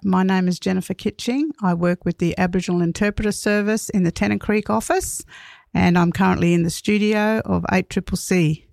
My name is Jennifer Kitching. I work with the Aboriginal Interpreter Service in the Tennant Creek office, and I'm currently in the studio of 8CCC.